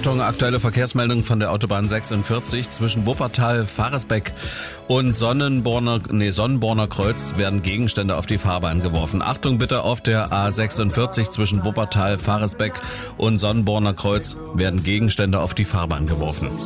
Achtung, aktuelle Verkehrsmeldung von der Autobahn 46 zwischen Wuppertal, Faresbeck und Sonnenborner Kreuz werden Gegenstände auf die Fahrbahn geworfen. Achtung bitte, auf der A46 zwischen Wuppertal, Faresbeck und Sonnenborner Kreuz werden Gegenstände auf die Fahrbahn geworfen.